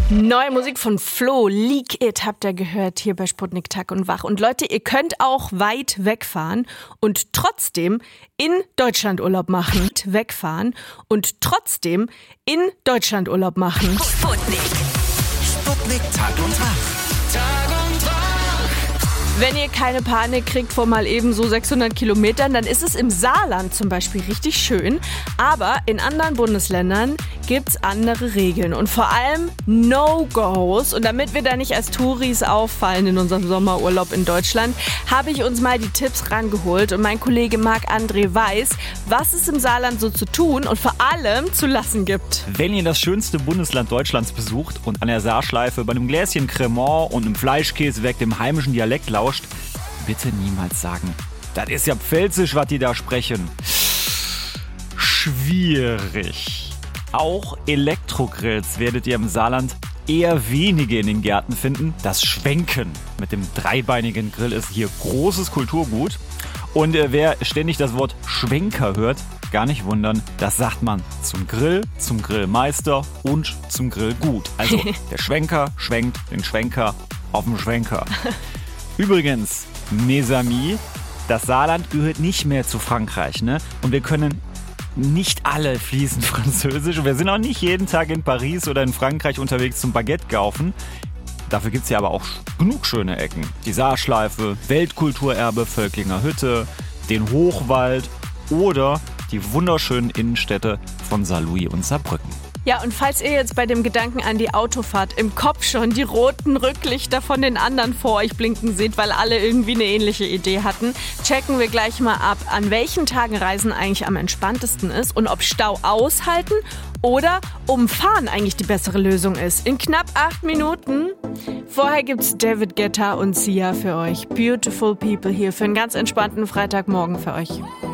Neue Musik von Flo, Leak It, habt ihr gehört hier bei Sputnik Tag und Wach. Und Leute, ihr könnt auch weit wegfahren und trotzdem in Deutschland Urlaub machen. Wegfahren und trotzdem in Deutschland Urlaub machen. Sputnik. Sputnik Tag und Wach. Wenn ihr keine Panik kriegt vor mal eben so 600 Kilometern, dann ist es im Saarland zum Beispiel richtig schön. Aber in anderen Bundesländern gibt's andere Regeln und vor allem No-Gos. Und damit wir da nicht als Touris auffallen in unserem Sommerurlaub in Deutschland, habe ich uns mal die Tipps rangeholt. Und mein Kollege Marc-André weiß, was es im Saarland so zu tun und vor allem zu lassen gibt. Wenn ihr das schönste Bundesland Deutschlands besucht und an der Saarschleife bei einem Gläschen Cremant und einem Fleischkäsewerk dem heimischen Dialekt lauscht, bitte niemals sagen, das ist ja Pfälzisch, was die da sprechen. Schwierig. Auch Elektrogrills werdet ihr im Saarland eher wenige in den Gärten finden. Das Schwenken mit dem dreibeinigen Grill ist hier großes Kulturgut. Und wer ständig das Wort Schwenker hört, gar nicht wundern, das sagt man zum Grill, zum Grillmeister und zum Grillgut. Also der Schwenker schwenkt den Schwenker auf dem Schwenker. Übrigens, mes amis, das Saarland gehört nicht mehr zu Frankreich, ne? Und wir können nicht alle fließend Französisch. Und wir sind auch nicht jeden Tag in Paris oder in Frankreich unterwegs zum Baguette kaufen. Dafür gibt's ja aber auch genug schöne Ecken. Die Saarschleife, Weltkulturerbe Völklinger Hütte, den Hochwald oder die wunderschönen Innenstädte von Saarlouis und Saarbrücken. Ja, und falls ihr jetzt bei dem Gedanken an die Autofahrt im Kopf schon die roten Rücklichter von den anderen vor euch blinken seht, weil alle irgendwie eine ähnliche Idee hatten, checken wir gleich mal ab, an welchen Tagen Reisen eigentlich am entspanntesten ist und ob Stau aushalten oder umfahren eigentlich die bessere Lösung ist. In knapp 8 Minuten. Vorher gibt's David Guetta und Sia für euch. Beautiful People hier für einen ganz entspannten Freitagmorgen für euch.